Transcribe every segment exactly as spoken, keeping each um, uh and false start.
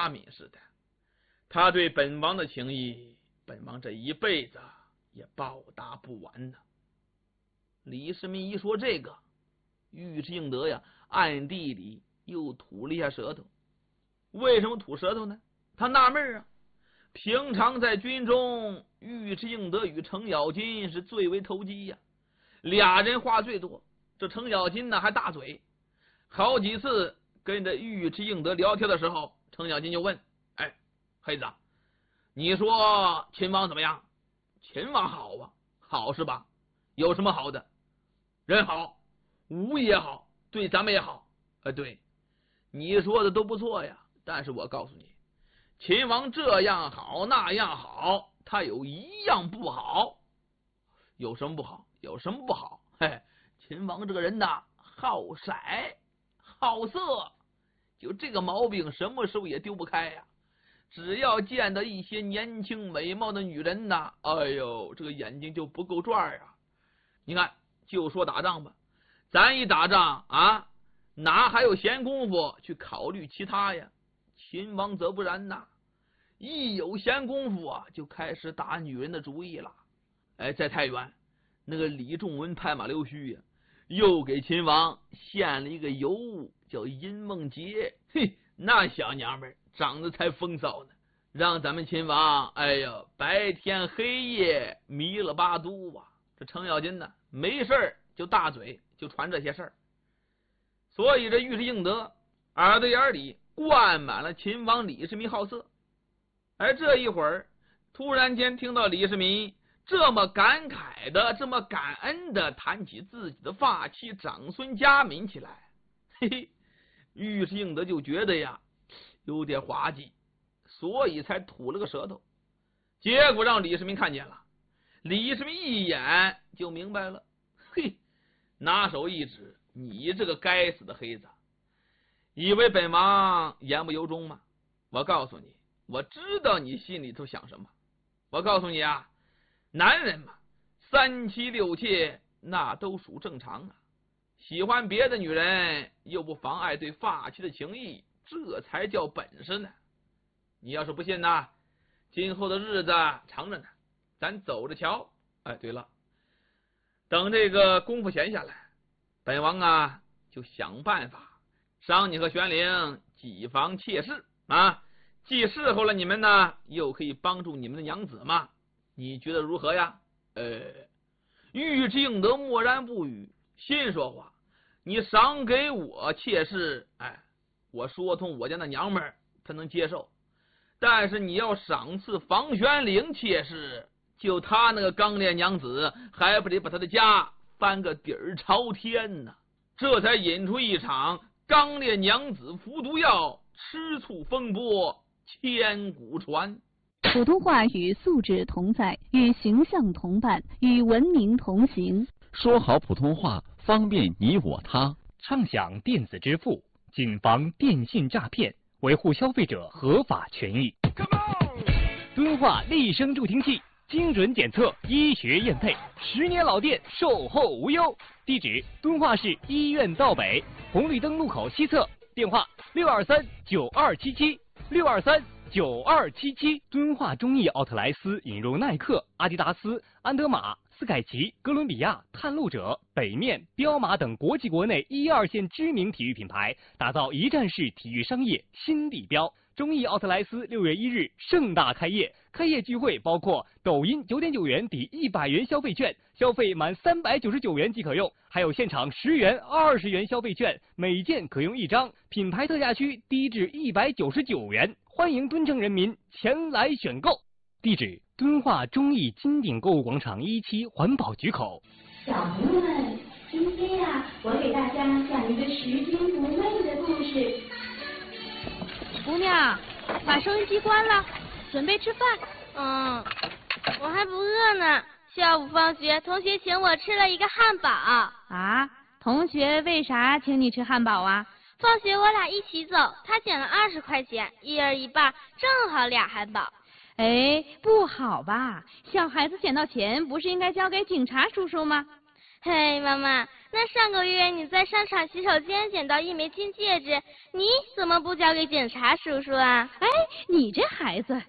佳敏似的。他对本王的情谊，本王这一辈子也报答不完呢。李世民一说这个，尉迟敬德呀，暗地里又吐了一下舌头。为什么吐舌头呢？他纳闷啊。平常在军中，尉迟敬德与程咬金是最为投机呀，俩人话最多。这程咬金呢还大嘴，好几次跟着尉迟敬德聊天的时候，程咬金就问：“哎，黑子，你说秦王怎么样？”“秦王好啊。”“好是吧？有什么好的？”“人好，武也好，对咱们也好。”“呃，对，你说的都不错呀。但是我告诉你，秦王这样好那样好，他有一样不好。”“有什么不好？有什么不好？”“嘿，秦王这个人呐，好色，好色，就这个毛病，什么时候也丢不开呀。只要见到一些年轻美貌的女人呐，哎呦，这个眼睛就不够转啊。你看，就说打仗吧，咱一打仗啊，哪还有闲工夫去考虑其他呀？秦王则不然呐，一有闲工夫啊，就开始打女人的主意了。哎，在太原，那个李仲文拍马溜须呀，又给秦王献了一个尤物，叫殷梦洁。嘿，那小娘们长得才风骚呢，让咱们秦王哎呀白天黑夜迷了八都啊。这程咬金呢，没事就大嘴，就传这些事儿。所以这尉迟敬德耳朵眼里灌满了秦王李世民好色。而这一会儿，突然间听到李世民这么感慨的，这么感恩的谈起自己的发妻长孙佳敏起来，嘿嘿，尉迟敬德就觉得呀有点滑稽，所以才吐了个舌头。结果让李世民看见了，李世民一眼就明白了，嘿，拿手一指：“你这个该死的黑子，以为本王言不由衷吗？我告诉你，我知道你心里头想什么。我告诉你啊，男人嘛，三妻六妾那都属正常啊。喜欢别的女人又不妨碍对发妻的情谊，这才叫本事呢。你要是不信呢，今后的日子长着呢，咱走着瞧。哎，对了，等这个功夫闲下来，本王啊就想办法赏你和玄灵几房妾室啊，既伺候了你们呢，又可以帮助你们的娘子嘛，你觉得如何呀？”呃，尉迟敬德默然不语，心说话：“你赏给我妾室，哎，我说通我家那娘们儿，她能接受。但是你要赏赐房玄龄妾室，就他那个刚烈娘子，还不得把他的家翻个底儿朝天呢？”这才引出一场刚烈娘子服毒药，吃醋风波，千古传。 普通话与素质同在，与形象同伴，与文明同行。 说好普通话，方便你我他。 畅享电子支付，谨防电信诈骗，维护消费者合法权益。敦化立声助听器，精准检测，医学验配，十年老店，售后无忧。地址：敦化市医院道北红绿灯路口西侧，电话：六二三九二七七六二三九二七七。敦化中艺奥特莱斯引入耐克、阿迪达斯、安德玛、斯凯奇、哥伦比亚、探路者、北面、彪马等国际国内一二线知名体育品牌，打造一站式体育商业新地标。中艺奥特莱斯六月一日盛大开业，开业聚会包括抖音九点九元抵一百元消费券，消费满三百九十九元即可用，还有现场十元、二十元消费券，每件可用一张，品牌特价区低至一百九十九元，欢迎敦城人民前来选购。地址：敦化中艺金鼎购物广场一期环保局口。 小朋友们，今天呀、啊，我给大家讲一个拾金不昧的故事。 姑娘，把收音机关了，准备吃饭。 嗯，我还不饿呢。下午放学，同学请我吃了一个汉堡。 啊？同学为啥请你吃汉堡啊？ 放学我俩一起走，他捡了二十块钱，一人一半，正好俩汉堡。 哎，不好吧？小孩子捡到钱不是应该交给警察叔叔吗？ 嘿，妈妈，那上个月你在商场洗手间捡到一枚金戒指，你怎么不交给警察叔叔啊？ 哎，你这孩子。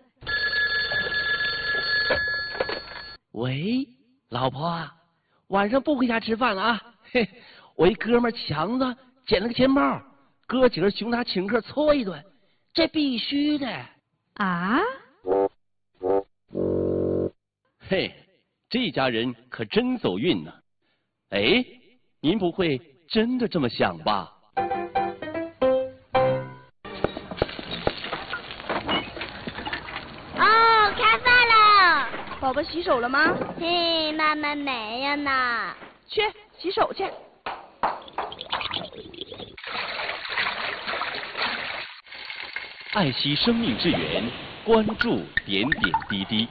喂，老婆啊，晚上不回家吃饭了啊？嘿，我一哥们强子捡了个钱包，哥几个熊他请客搓一顿，这必须的。 啊？ 嘿，这家人可真走运呢。哎，您不会真的这么想吧？ 哦，开饭了。 宝宝洗手了吗？ 嘿，妈妈没有呢。 去洗手去。 爱惜生命之源，关注点点滴滴。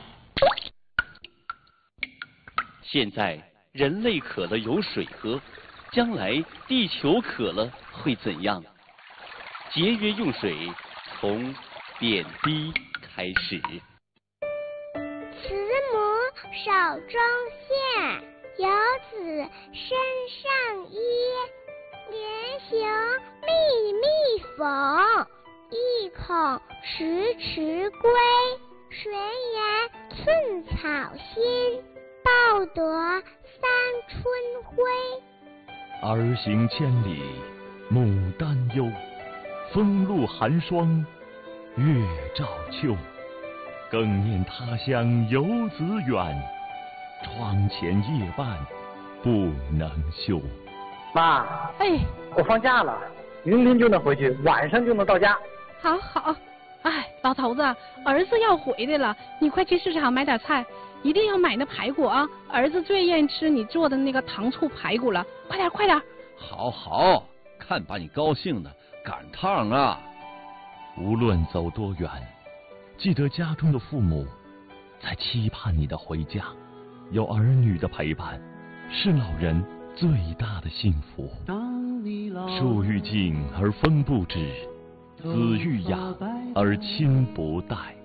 现在人类渴了有水喝，将来地球渴了会怎样？节约用水，从点滴开始。 慈母手中线，游子身上衣。连行密密缝，意恐迟迟归。谁言寸草心，报得三春晖。 儿行千里母担忧，风露寒霜月照秋。更念他乡游子远，窗前夜半不能休。 妈， 哎， 我放假了，明天就能回去，晚上就能到家。 好好。哎，老头子，儿子要回来了，你快去市场买点菜，一定要买那排骨啊！儿子最愿意吃你做的那个糖醋排骨了，快点快点！ 好好，看把你高兴的，赶趟啊！ 无论走多远，记得家中的父母在期盼你的回家，有儿女的陪伴，是老人最大的幸福。树欲静而风不止，子欲养而亲不待。